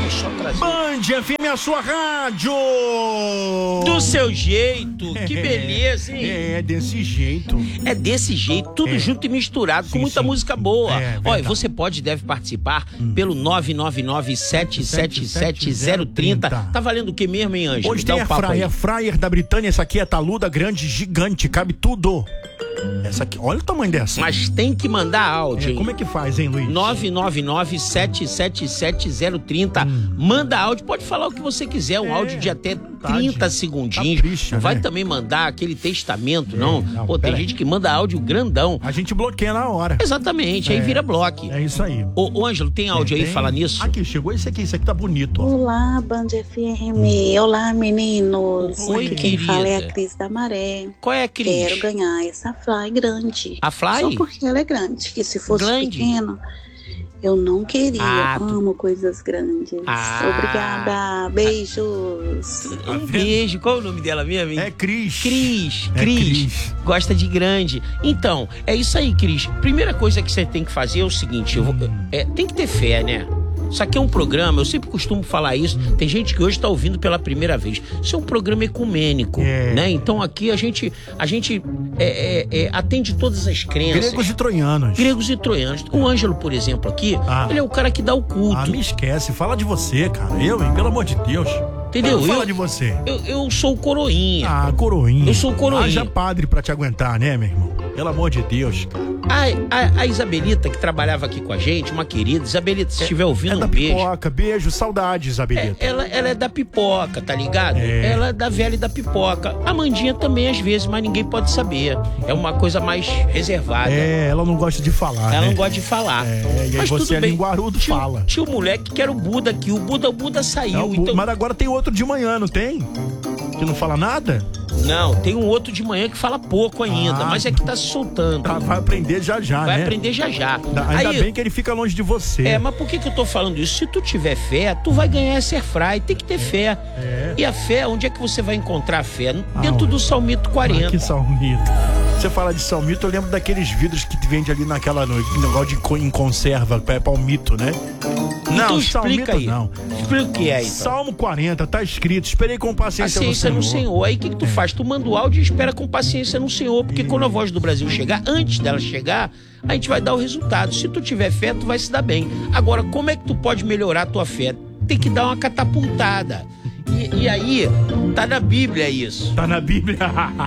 vamos só trazer. Band FM, a sua rádio! Do seu jeito, que beleza, hein? É desse jeito. É desse jeito, tudo junto e misturado, com muita música boa. Olha, você pode e deve participar pelo 999-777-030. Tá valendo o que mesmo, hein, Ângelo? Hoje tem a Fryer da Britânia, essa aqui é taluda grande, gigante, cabe tudo. Essa aqui, olha o tamanho dessa. Mas tem que mandar áudio, hein? Como é que faz, hein, Luiz? 999-777-030. Manda áudio, pode falar o que você quiser, um áudio de até 30 segundinhos. Capricha, não vai né? também mandar aquele testamento, não. Pô, tem gente que manda áudio grandão. A gente bloqueia na hora. Exatamente, aí vira bloco. É isso aí. Ô, Ângelo, tem áudio aí, fala nisso? Aqui, chegou esse aqui tá bonito. Ó. Olá, Band FM. Olá, meninos. Oi, aqui quem querida. fala é a Cris da Maré. Qual é, Cris? Quero ganhar essa Fly grande. A Fly? Só porque ela é grande. Que se fosse Grande? pequena, eu não queria. Ah, Amo coisas grandes. Obrigada. Beijos. Um beijo. Qual é o nome dela mesmo, hein? É Cris. Cris. É Cris. Gosta de grande. Então, é isso aí, Cris. Primeira coisa que você tem que fazer é o seguinte, tem que ter fé, né? Isso aqui é um programa, eu sempre costumo falar isso, tem gente que hoje está ouvindo pela primeira vez. Isso é um programa ecumênico, né? Então aqui a gente atende todas as crenças. Gregos e troianos. Gregos e troianos. O Ângelo, por exemplo, aqui, ele é o cara que dá o culto. Ah, me esquece, fala de você, cara. Eu, hein? Pelo amor de Deus. Entendeu? Fala de você. Eu sou o coroinha. Ah, coroinha. Eu sou o coroinha. Haja padre pra te aguentar, né, meu irmão? Pelo amor de Deus. A Isabelita, que trabalhava aqui com a gente, uma querida. Isabelita, se estiver ouvindo, da beijo. Pipoca, beijo, saudade, Isabelita. Ela é da pipoca, tá ligado? Ela é da velha e da pipoca. A Mandinha também, às vezes, mas ninguém pode saber. É uma coisa mais reservada. Ela não gosta de falar, Ela né? não gosta de falar. E aí mas você, tudo bem. linguarudo, fala. Tinha o moleque que era o Buda aqui. O Buda saiu. Então... Mas agora tem outro de manhã, não tem? Que não fala nada? Não, tem um outro de manhã que fala pouco ainda, mas é que tá se soltando. Vai aprender já, né? Vai aprender já. Ainda bem que ele fica longe de você. Mas por que eu tô falando isso? Se tu tiver fé, tu vai ganhar essa airfry. Tem que ter fé. E a fé, onde é que você vai encontrar a fé? Dentro do Salmito 40. Que Salmito? Você fala de Salmito, eu lembro daqueles vidros que te vende ali naquela negócio em conserva, é palmito, né? Então explica aí. Não. Explica o que é, então. Salmo 40, tá escrito, esperei com paciência no Senhor. Aí o que tu faz? Tu manda o áudio e espera com paciência no Senhor, porque quando a Voz do Brasil chegar, antes dela chegar, a gente vai dar o resultado. Se tu tiver fé, tu vai se dar bem. Agora, como é que tu pode melhorar a tua fé? Tem que dar uma catapultada. E aí, tá na Bíblia isso. Tá na Bíblia?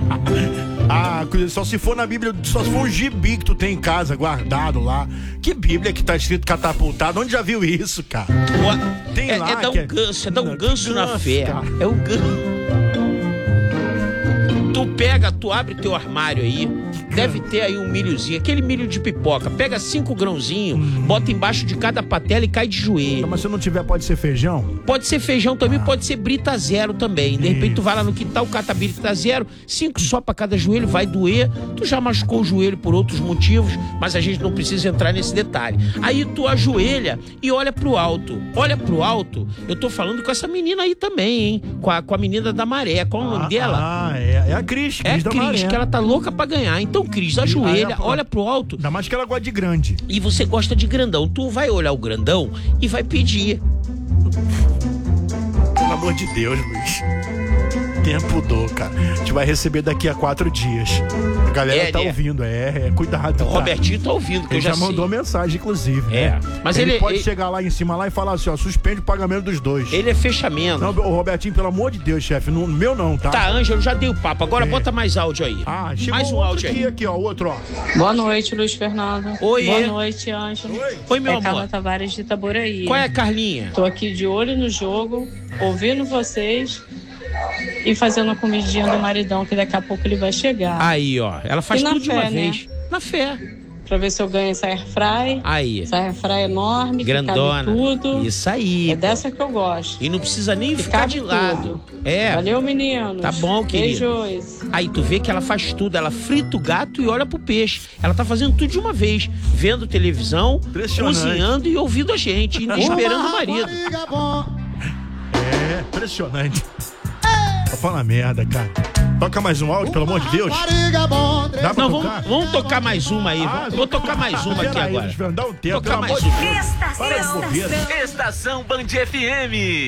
Só se for na Bíblia, só se for um gibi que tu tem em casa guardado lá. Que Bíblia que tá escrito catapultado? Onde já viu isso, cara? Tem lá. Dar um ganso na fé. Cara. É um ganso. Tu abre teu armário aí, deve ter aí um milhozinho, aquele milho de pipoca. Pega 5 grãozinhos, bota embaixo de cada patela e cai de joelho. Mas se não tiver, pode ser feijão? Pode ser feijão também, pode ser brita zero também. De repente tu vai lá no quintal, cata brita zero, 5 só pra cada joelho, vai doer. Tu já machucou o joelho por outros motivos, mas a gente não precisa entrar nesse detalhe. Aí tu ajoelha e olha pro alto. Olha pro alto, eu tô falando com essa menina aí também, hein? Com a menina da Maré. Qual é o nome dela? É a Cris. É a Cris, que ela tá louca pra ganhar. Então, Cris, ajoelha, olha pro alto. Ainda mais que ela gosta de grande. E você gosta de grandão. Tu vai olhar o grandão e vai pedir. Pelo amor de Deus, Luiz. Tempo cara. A gente vai receber daqui a 4 dias. A galera tá ouvindo. Cuidado. O Robertinho tá ouvindo, que ele eu já mandou mensagem, inclusive. Né? Mas ele pode chegar lá em cima lá e falar assim, ó, suspende o pagamento dos dois. Ele é fechamento. Não, o Robertinho, pelo amor de Deus, chefe, no meu não, tá? Tá, Ângelo, já dei o papo. Agora bota mais áudio aí. Chegou mais um áudio aí. Aqui, ó, outro, ó. Boa noite, Luiz Fernando. Oi. Boa noite, Ângelo. Oi, meu amor. Carla Tavares de Itaboraí. Qual é, Carlinha? Tô aqui de olho no jogo, ouvindo vocês e fazendo a comidinha do maridão, que daqui a pouco ele vai chegar. Aí, ó. Ela faz tudo de uma vez. Né? Na fé. Pra ver se eu ganho essa airfry. Aí. Essa airfry enorme, grandona. Que cabe tudo. Isso aí. É dessa que eu gosto. E não precisa nem ficar de lado. Tudo. Valeu, meninos. Tá bom, querido. Beijos. Aí tu vê que ela faz tudo. Ela frita o gato e olha pro peixe. Ela tá fazendo tudo de uma vez. Vendo televisão, cozinhando e ouvindo a gente. E esperando o marido. Impressionante. Tá falando merda, cara. Toca mais um áudio, pelo amor de Deus. Dá pra Não, tocar? vamos tocar mais uma aí. Vou tocar mais uma aqui agora. Dá um tempo, Tocar pelo mais amor de uma. Deus. Estação Band FM.